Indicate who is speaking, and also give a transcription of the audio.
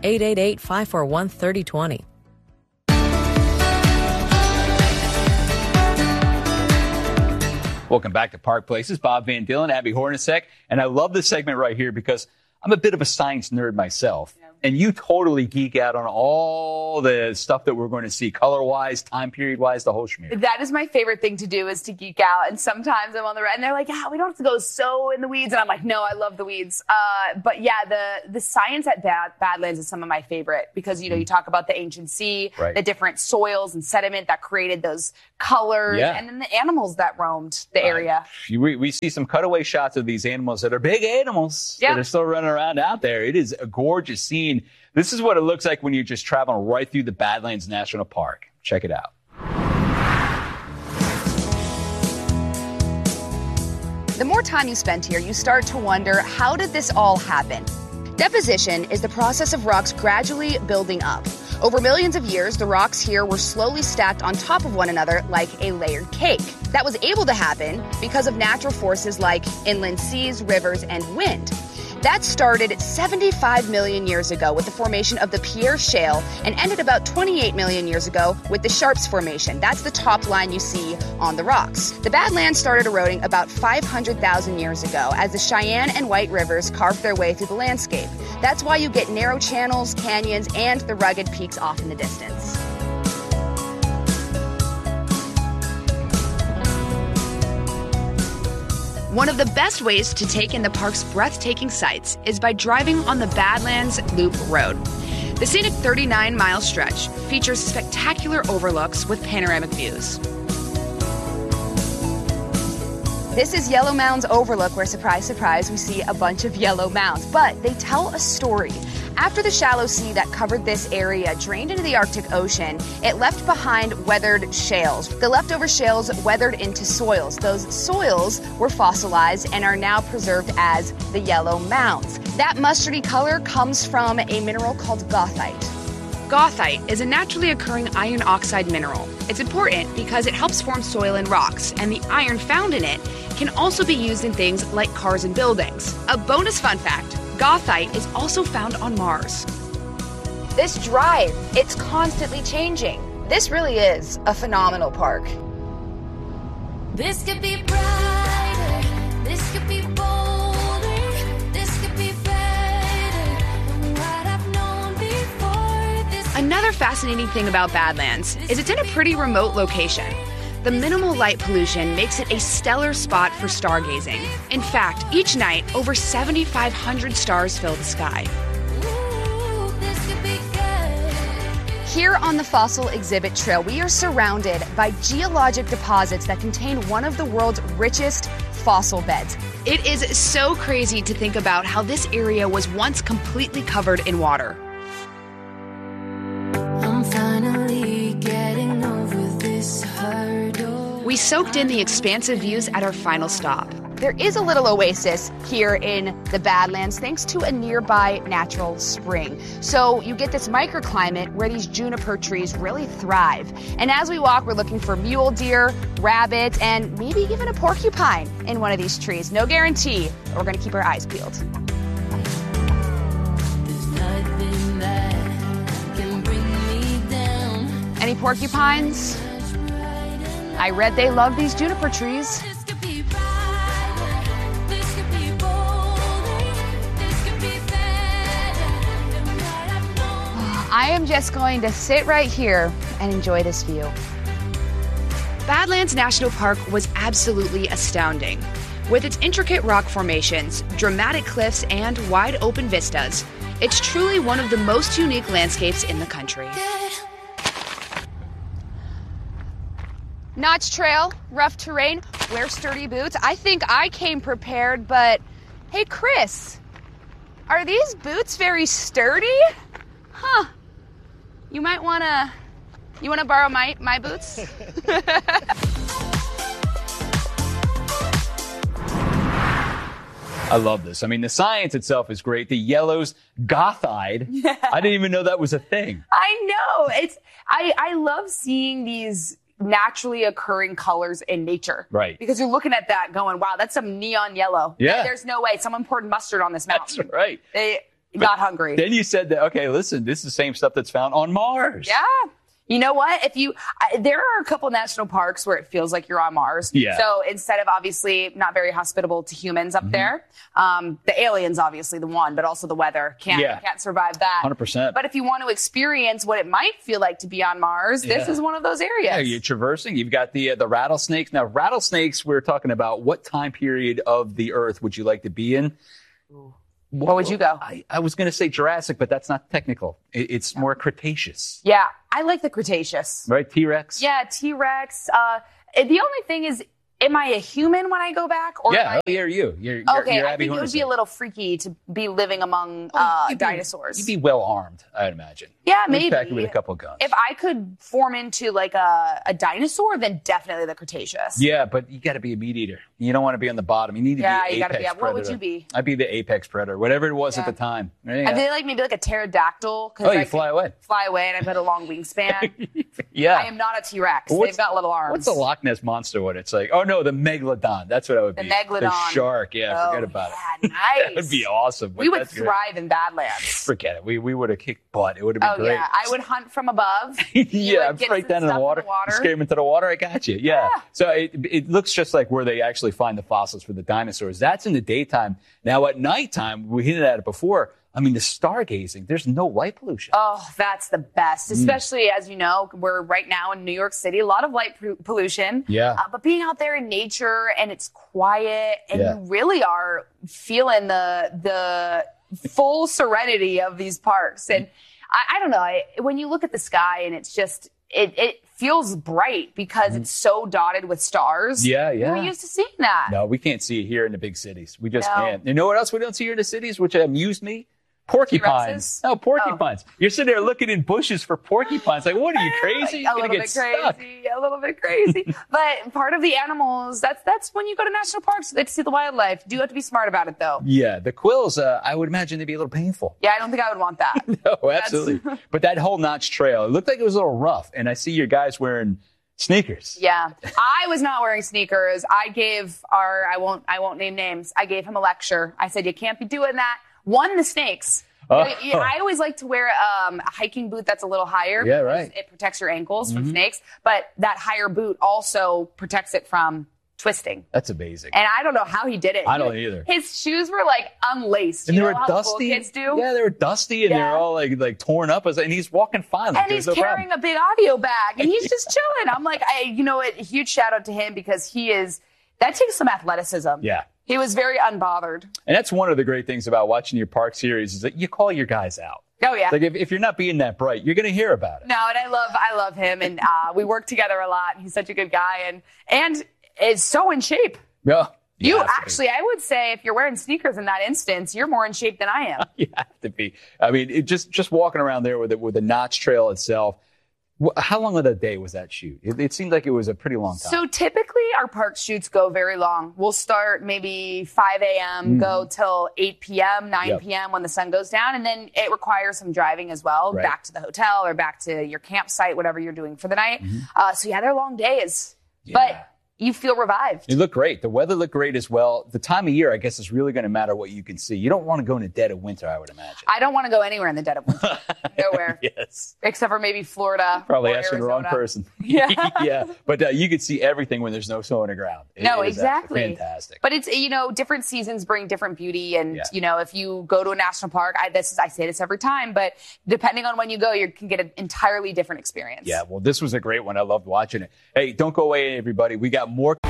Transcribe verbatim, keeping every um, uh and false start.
Speaker 1: eight eight eight, five four one, three oh two oh.
Speaker 2: Welcome back to Park Places. Bob Van Dillen, Abby Hornacek. And I love this segment right here because I'm a bit of a science nerd myself. Yeah. And you totally geek out on all the stuff that we're going to see, color-wise, time period-wise, the whole schmear.
Speaker 3: That is my favorite thing to do, is to geek out. And sometimes I'm on the road, and they're like, yeah, we don't have to go so in the weeds. And I'm like, no, I love the weeds. Uh, but yeah, the the science at Bad, Badlands is some of my favorite because, you know, mm. you talk about the ancient sea, right. the different soils and sediment that created those colors, yeah. and then the animals that roamed the uh, area.
Speaker 2: We, we see some cutaway shots of these animals that are big animals
Speaker 3: yeah.
Speaker 2: that are still running around out there. It is a gorgeous scene. This is what it looks like when you're just traveling right through the Badlands National Park. Check it out.
Speaker 4: The more time you spend here, you start to wonder, how did this all happen? Deposition is the process of rocks gradually building up. Over millions of years, the rocks here were slowly stacked on top of one another like a layered cake. That was able to happen because of natural forces like inland seas, rivers, and wind. That started seventy-five million years ago with the formation of the Pierre Shale and ended about twenty-eight million years ago with the Sharps Formation. That's the top line you see on the rocks. The Badlands started eroding about five hundred thousand years ago as the Cheyenne and White Rivers carved their way through the landscape. That's why you get narrow channels, canyons, and the rugged peaks off in the distance. One of the best ways to take in the park's breathtaking sights is by driving on the Badlands Loop Road. The scenic thirty-nine mile stretch features spectacular overlooks with panoramic views. This is Yellow Mound's overlook, where, surprise, surprise, we see a bunch of yellow mounds. But they tell a story. After the shallow sea that covered this area drained into the Arctic Ocean, it left behind weathered shales. The leftover shales weathered into soils. Those soils were fossilized and are now preserved as the Yellow Mounds. That mustardy color comes from a mineral called goethite. Goethite is a naturally occurring iron oxide mineral. It's important because it helps form soil and rocks, and the iron found in it can also be used in things like cars and buildings. A bonus fun fact, goethite is also found on Mars. This drive, it's constantly changing. This really is a phenomenal park.
Speaker 5: This could be brighter, this could be bolder, this could be better than what I've known before. This
Speaker 4: Another fascinating thing about Badlands is it's in a pretty remote location. The minimal light pollution makes it a stellar spot for stargazing. In fact, each night, over seventy-five hundred stars fill the sky.
Speaker 5: Ooh, this could be good.
Speaker 4: Here on the Fossil Exhibit Trail, we are surrounded by geologic deposits that contain one of the world's richest fossil beds. It is so crazy to think about how this area was once completely covered in water.
Speaker 5: I'm finally getting over this hurdle.
Speaker 4: We soaked in the expansive views at our final stop. There is a little oasis here in the Badlands thanks to a nearby natural spring. So you get this microclimate where these juniper trees really thrive. And as we walk, we're looking for mule deer, rabbits, and maybe even a porcupine in one of these trees. No guarantee, but we're gonna keep our eyes peeled.
Speaker 5: There's nothing that can bring me down.
Speaker 4: Any porcupines? I read they love these juniper trees.
Speaker 5: This could be brighter, this could be bolder, this could be better than what I've known.
Speaker 4: I am just going to sit right here and enjoy this view. Badlands National Park was absolutely astounding. With its intricate rock formations, dramatic cliffs, and wide open vistas, it's truly one of the most unique landscapes in the country. Notch trail, rough terrain, wear sturdy boots. I think I came prepared, but hey, Chris, are these boots very sturdy? Huh. You might wanna, you wanna borrow my, my boots?
Speaker 2: I love this. I mean, the science itself is great. The yellows, goethite. Yeah. I didn't even know that was a thing.
Speaker 3: I know. It's I, I love seeing these naturally occurring colors in nature.
Speaker 2: Right.
Speaker 3: Because you're looking at that going, wow, that's some neon yellow.
Speaker 2: Yeah.
Speaker 3: There's no way. Someone poured mustard on this mountain.
Speaker 2: That's right.
Speaker 3: They, got hungry.
Speaker 2: Then you said that, okay, listen, this is the same stuff that's found on Mars.
Speaker 3: Yeah. You know what? If you, I, there are a couple national parks where it feels like you're on Mars.
Speaker 2: Yeah.
Speaker 3: So instead of obviously not very hospitable to humans up
Speaker 2: Mm-hmm.
Speaker 3: there, um, the aliens obviously the one, but also the weather can't
Speaker 2: Yeah.
Speaker 3: can't survive that.
Speaker 2: one hundred percent.
Speaker 3: But if you want to experience what it might feel like to be on Mars, this
Speaker 2: Yeah.
Speaker 3: is one of those areas.
Speaker 2: Yeah, you're traversing. You've got the uh, the rattlesnakes. Now, rattlesnakes, we're talking about what time period of the Earth would you like to be in?
Speaker 3: Where would you go?
Speaker 2: I, I was going to say Jurassic, but that's not technical. It, it's more Cretaceous,
Speaker 3: Yeah, I like the Cretaceous.
Speaker 2: right? T-Rex?
Speaker 3: Yeah, T-Rex. Uh, the only thing is, am I a human when I go back? Or am
Speaker 2: Yeah,
Speaker 3: I-
Speaker 2: oh, you're you. You're, you're,
Speaker 3: Okay,
Speaker 2: you're
Speaker 3: I
Speaker 2: Abby
Speaker 3: think it would be
Speaker 2: Hornacek.
Speaker 3: a little freaky to be living among uh,
Speaker 2: You'd be-
Speaker 3: dinosaurs.
Speaker 2: You'd be well armed, I'd imagine.
Speaker 3: Yeah,
Speaker 2: You'd be
Speaker 3: maybe.
Speaker 2: packed with a couple of guns.
Speaker 3: If I could form into like a, a dinosaur, then definitely the Cretaceous.
Speaker 2: Yeah, but you got to be a meat eater. You don't want to be on the bottom. You need to
Speaker 3: Yeah,
Speaker 2: be
Speaker 3: you
Speaker 2: apex
Speaker 3: gotta be-
Speaker 2: predator.
Speaker 3: what would you be?
Speaker 2: I'd be the apex predator, whatever it was at
Speaker 3: Yeah.
Speaker 2: the time. Right?
Speaker 3: I feel like maybe like a pterodactyl. 'Cause
Speaker 2: Oh,
Speaker 3: I
Speaker 2: you
Speaker 3: could
Speaker 2: fly away.
Speaker 3: Fly away, and I've got a long wingspan.
Speaker 2: Yeah.
Speaker 3: I am not a T-Rex.
Speaker 2: What's-
Speaker 3: They've got little arms.
Speaker 2: What's the Loch Ness monster one? It's like, oh no, the megalodon. That's what I would
Speaker 3: The
Speaker 2: be.
Speaker 3: megalodon.
Speaker 2: The shark. Yeah,
Speaker 3: Oh,
Speaker 2: forget about
Speaker 3: yeah,
Speaker 2: it.
Speaker 3: nice.
Speaker 2: That would be awesome. but
Speaker 3: We would
Speaker 2: that's great.
Speaker 3: thrive in Badlands.
Speaker 2: Forget it. We we would have kicked butt. It would have been
Speaker 3: Oh
Speaker 2: great.
Speaker 3: yeah, I would hunt from above. You
Speaker 2: yeah,
Speaker 3: would get
Speaker 2: right
Speaker 3: some
Speaker 2: down in the
Speaker 3: stuff
Speaker 2: water.
Speaker 3: water.
Speaker 2: Scare him into the water. I got you. Yeah.
Speaker 3: Yeah.
Speaker 2: So it it looks just like where they actually find the fossils for the dinosaurs. That's in the daytime. Now at nighttime, we hinted at it before. I mean, the stargazing. There's no light pollution.
Speaker 3: Oh, that's the
Speaker 2: Mm.
Speaker 3: best. Especially as you know, we're right now in New York City, a lot of light p- pollution.
Speaker 2: Yeah.
Speaker 3: Uh, but being out there in nature and it's quiet and
Speaker 2: Yeah.
Speaker 3: you really are feeling the the full serenity of these parks. And I, I don't know, I, when you look at the sky and it's just it it feels bright because it's so dotted with stars.
Speaker 2: Mm-hmm. Yeah, yeah.
Speaker 3: We're used to seeing that.
Speaker 2: No, we can't see it here in the big cities. We just
Speaker 3: No.
Speaker 2: can't. You know what else we don't see here in the cities, which amused me? Porcupines.
Speaker 3: T-Rexes?
Speaker 2: No, porcupines. You're sitting there looking in bushes for porcupines. Like, what are you crazy?
Speaker 3: a
Speaker 2: You're
Speaker 3: little
Speaker 2: gonna
Speaker 3: bit
Speaker 2: get stuck.
Speaker 3: crazy, a little bit crazy. But part of the animals, that's that's when you go to national parks, they see the wildlife. You do have to be smart about it, though.
Speaker 2: Yeah, the quills, uh, I would imagine they'd be a little painful.
Speaker 3: Yeah, I don't think I would want that.
Speaker 2: No, absolutely. But that whole Notch Trail, it looked like it was a little rough. And I see your guys wearing sneakers.
Speaker 3: Yeah, I was not wearing sneakers. I gave our, I won't, I won't name names. I gave him a lecture. I said, you can't be doing that. One, the snakes.
Speaker 2: Oh.
Speaker 3: I always like to wear um, a hiking boot that's a little higher.
Speaker 2: Yeah,
Speaker 3: because
Speaker 2: right.
Speaker 3: It protects your ankles from snakes, but that higher boot also protects it from twisting.
Speaker 2: That's amazing.
Speaker 3: And I don't know how he did it.
Speaker 2: I don't either.
Speaker 3: His shoes were like unlaced.
Speaker 2: And
Speaker 3: you
Speaker 2: they
Speaker 3: know
Speaker 2: were
Speaker 3: how cool
Speaker 2: dusty.
Speaker 3: kids do?
Speaker 2: Yeah, they were dusty and
Speaker 3: Yeah.
Speaker 2: they're all like like torn up. And he's walking fine. Like,
Speaker 3: And he's
Speaker 2: there's no
Speaker 3: carrying
Speaker 2: problem.
Speaker 3: a big audio bag and he's just chilling. I'm like, I, you know what? A huge shout out to him because he is, that takes some athleticism.
Speaker 2: Yeah.
Speaker 3: He was very unbothered.
Speaker 2: And that's one of the great things about watching your park series is that you call your guys out.
Speaker 3: Oh yeah.
Speaker 2: Like if, if you're not being that bright, you're going to hear about it.
Speaker 3: No, and I love, I love him and uh, we work together a lot. He's such a good guy and, and is so in shape.
Speaker 2: Yeah.
Speaker 3: You
Speaker 2: have to be.
Speaker 3: actually, I would say if you're wearing sneakers in that instance, you're more in shape than I am.
Speaker 2: You have to be. I mean, it just just walking around there with it with the Notch Trail itself. wh- How long of the day was that shoot? It, it seemed like it was a pretty long time.
Speaker 3: So typically our park shoots go very long. We'll start maybe five a.m., go till eight p.m., nine
Speaker 2: Mm-hmm. Yep.
Speaker 3: p.m. when the sun goes down. And then it requires some driving as well,
Speaker 2: Right.
Speaker 3: back to the hotel or back to your campsite, whatever you're doing for the night. Uh, so yeah, they're long days,
Speaker 2: Yeah.
Speaker 3: but you feel revived.
Speaker 2: It looked great. The weather looked great as well. The time of year, I guess, is really going to matter what you can see. You don't want to go in the dead of winter, I would imagine.
Speaker 3: I don't want to go anywhere in the dead of winter. Nowhere.
Speaker 2: Yes.
Speaker 3: Except for maybe Florida.
Speaker 2: Probably
Speaker 3: or
Speaker 2: asking the wrong
Speaker 3: Arizona.
Speaker 2: person.
Speaker 3: Yeah.
Speaker 2: yeah. But uh, you could see everything when there's no snow on the ground. It-
Speaker 3: No,
Speaker 2: it is actually
Speaker 3: exactly.
Speaker 2: fantastic.
Speaker 3: But it's, you know, different seasons bring different beauty. And,
Speaker 2: Yeah.
Speaker 3: you know, if you go to a national park, I, this is, I say this every time, but depending on when you go, you can get an entirely different experience.
Speaker 2: Yeah, well, this was a great one. I loved watching it. Hey, don't go away, everybody. We got more.